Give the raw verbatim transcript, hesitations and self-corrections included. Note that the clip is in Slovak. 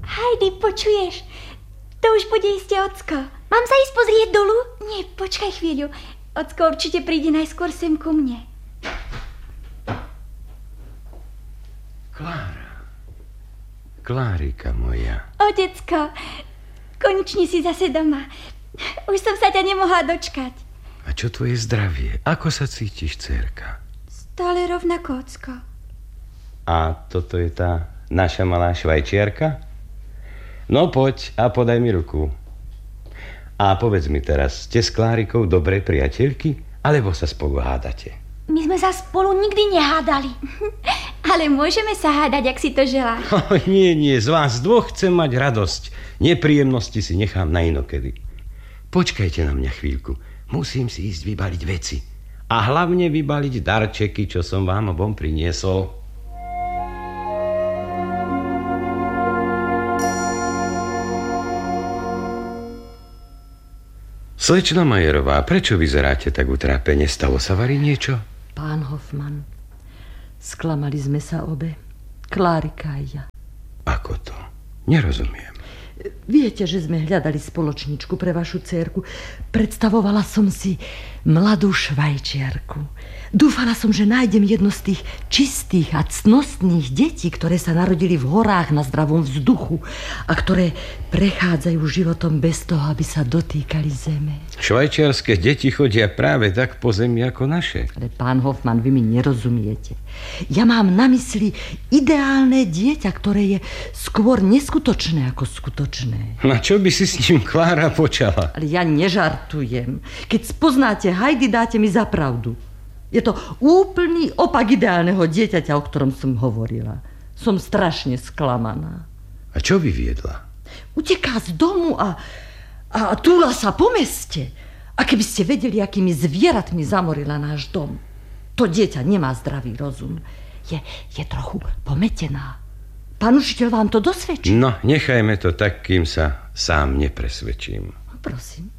Heidi, počuješ? To už bude iste ocko. Mám sa ísť pozrieť dolu? Nie, počkaj chvíľu. Ocko určite príde najskôr sem ku mne. Klára. Klárika moja. Otecko, konečne si zase doma. Už som sa ťa nemohla dočkať. A čo tvoje zdravie? Ako sa cítiš, dcérka? Stále rovnako, ocko. A toto je tá naša malá švajčiarka? No poď a podaj mi ruku. A povedz mi teraz, ste s Klárikou dobré priateľky, alebo sa spolu hádate? My sme sa spolu nikdy nehádali. Ale môžeme sa hádať, ak si to želáš. Oh, nie, nie, z vás dvoch chcem mať radosť. Nepríjemnosti si nechám na inokedy. Počkajte na mňa chvíľku. Musím si ísť vybaliť veci. A hlavne vybaliť darčeky, čo som vám obom priniesol. Slečna Majerová, prečo vyzeráte tak utrápene? Stalo sa vari niečo? Pán Hoffman, sklamali sme sa obe. Klárika a ja. Ako to? Nerozumiem. Viete, že sme hľadali spoločničku pre vašu dcérku. Predstavovala som si mladú švajčiarku. Dúfala som, že nájdem jedno z tých čistých a cnostných detí, ktoré sa narodili v horách na zdravom vzduchu a ktoré prechádzajú životom bez toho, aby sa dotýkali zeme. Švajčiarske deti chodia práve tak po zemi ako naše. Ale pán Hoffman, vy mi nerozumiete. Ja mám na mysli ideálne dieťa, ktoré je skôr neskutočné ako skutočné. Na čo by si s ním Klára počala? Ale ja nežartujem. Keď spoznáte Heidi, dáte mi za pravdu. Je to úplný opak ideálneho dieťaťa, o ktorom som hovorila. Som strašne sklamaná. A čo vyviedla? Uteká z domu a, a túla sa po meste. A keby ste vedeli, akými zvieratmi zamorila náš dom. To dieťa nemá zdravý rozum. Je, je trochu pometená. Pán učiteľ vám to dosvedčí? No, nechajme to tak, kým sa sám nepresvedčím. Prosím.